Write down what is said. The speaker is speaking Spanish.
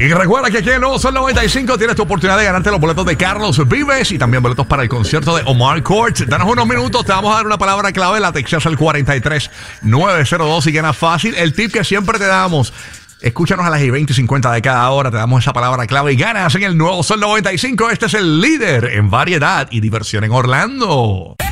Y recuerda que aquí en Nuevo Sol 95 tienes tu oportunidad de ganarte los boletos de Carlos Vives y también boletos para el concierto de Omar Court. Danos unos minutos, te vamos a dar una palabra clave, la textas al 43902 y ganas fácil. El tip que siempre te damos: escúchanos a las 20:50 de cada hora, te damos esa palabra clave y ganas en el Nuevo Sol 95. Este es el líder en variedad y diversión en Orlando.